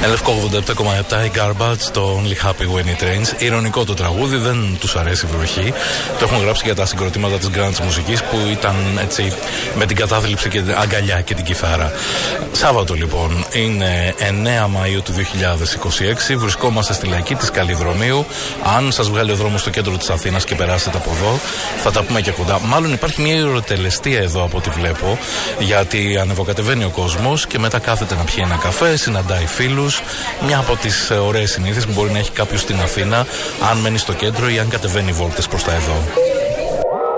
Λευκό 87,7 η Garbage, το Only Happy When It Rains. Ειρωνικό το τραγούδι, δεν τους αρέσει η βροχή. Το έχουν γράψει για τα συγκροτήματα της grunge μουσικής που ήταν έτσι με την κατάθλιψη και την αγκαλιά και την κιθάρα. Σάββατο λοιπόν, είναι 9 Μαΐου του 2026. Βρισκόμαστε στη Λαϊκή της Καλλιδρομείου. Αν σας βγάλει ο δρόμος στο κέντρο της Αθήνας και περάσετε από εδώ, θα τα πούμε και κοντά. Μάλλον υπάρχει μια ηροτελεστία εδώ από ό,τι βλέπω, γιατί ανεβοκατεβαίνει ο κόσμος και μετά κάθεται να πιει ένα καφέ, συναντάει φίλους. Μια από τις ωραίες συνήθειες που μπορεί να έχει κάποιος στην Αθήνα, αν μένει στο κέντρο ή αν κατεβαίνει βόλτες προς τα εδώ.